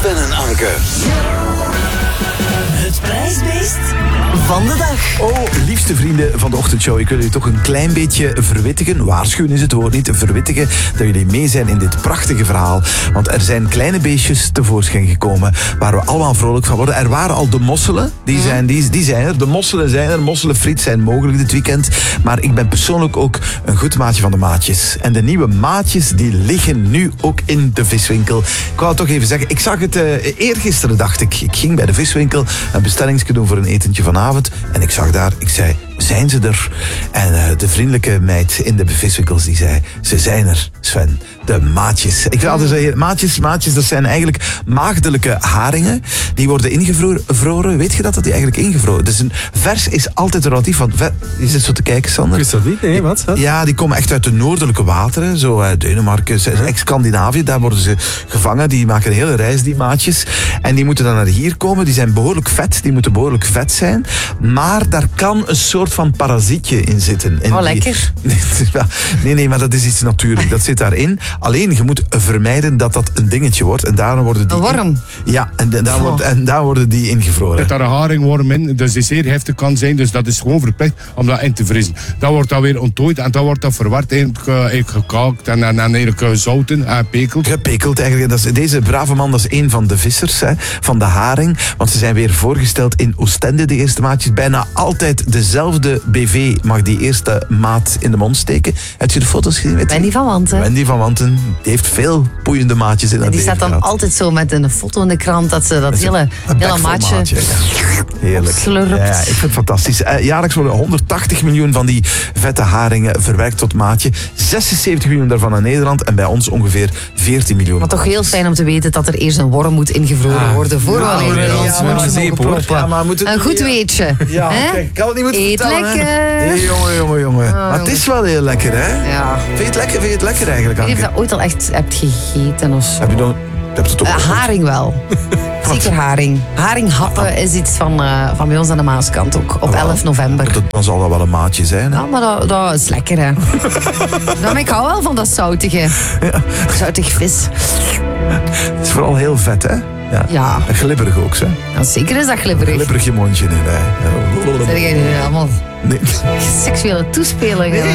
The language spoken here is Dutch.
Sven en Anneke. Het prijsbeest van de dag. Oh, liefste vrienden van de ochtendshow, ik wil jullie toch een klein beetje verwittigen. Waarschuwen is het woord niet, verwittigen. Dat jullie mee zijn in dit prachtige verhaal. Want er zijn kleine beestjes tevoorschijn gekomen waar we allemaal vrolijk van worden. Er waren al de mosselen, die zijn er. De mosselen zijn er, mosselenfriet zijn mogelijk dit weekend. Maar ik ben persoonlijk ook een goed maatje van de maatjes. En de nieuwe maatjes, die liggen nu ook in de viswinkel. Ik wou het toch even zeggen, ik zag het eergisteren, dacht ik. Ik ging bij de viswinkel een bestellingsje doen voor een etentje vanavond. En ik zag daar, ik zei, zijn ze er? En de vriendelijke meid in de viswinkels die zei, ze zijn er, Sven. De maatjes. Ik wil altijd zeggen, maatjes, dat zijn eigenlijk maagdelijke haringen. Die worden ingevroren. Weet je dat die eigenlijk ingevroren? Dus een vers is altijd relatief. Want is het zo te kijken, Sander? Is dat niet? Nee, wat? Ja, die komen echt uit de noordelijke wateren. Zo Denemarken, ex-Scandinavië. Daar worden ze gevangen. Die maken een hele reis, die maatjes. En die moeten dan naar hier komen. Die zijn behoorlijk vet. Die moeten behoorlijk vet zijn. Maar daar kan een soort van parasietje in zitten. En lekker. Nee, maar dat is iets natuurlijk. Dat zit daarin. Alleen, je moet vermijden dat dat een dingetje wordt. En daarom worden die... Een worm? Ja, en daar worden die ingevroren. Er zit daar een haringworm in, dus die zeer heftig kan zijn. Dus dat is gewoon verplicht om dat in te vriezen. Dan wordt dat weer onttooid en dan wordt dat verward. Eigenlijk gekookt en eigenlijk gezouten en gepekeld. Gepekeld eigenlijk. Deze brave man, dat is een van de vissers, hè, van de haring. Want ze zijn weer voorgesteld in Oostende, de eerste maatjes. Bijna altijd dezelfde BV mag die eerste maat in de mond steken. Heb je de foto's gezien? Wendy van Wanten. Wendy van Wanten, die heeft veel poeiende maatjes in haar Die leven staat dan gehad. altijd zo met een foto in de krant dat ze dat hele maatje... Ja. Heerlijk. Slurpt. Ja, ik vind het fantastisch. Jaarlijks worden 180 miljoen van die vette haringen verwerkt tot maatje. 76 miljoen daarvan in Nederland en bij ons ongeveer 14 miljoen. Maar toch heel fijn om te weten dat er eerst een worm moet ingevroren worden voor we alleen een goed weetje. Ja, hè? kijk, ik kan het niet moeten Eet vertellen. lekker. Hey, jongen. Maar het is wel heel lekker, hè? Ja. Vind je het lekker eigenlijk, Ik weet niet of Anke? dat ooit al echt hebt gegeten of zo. Heb je het toch Haring wel. Zeker haring. Haringhappen is iets van bij ons aan de Maaskant ook. Op 11 november. Dan zal dat wel een maatje zijn, hè? Ja, maar dat is lekker, hè. Maar ik hou wel van dat zoutige. Zoutig vis. Het is vooral heel vet, hè? Ja. En glibberig ook, hè? Ja, zeker is dat glibberig. Glibberig je mondje in, hè? Zeg jij nu allemaal Nee. seksuele toespelingen?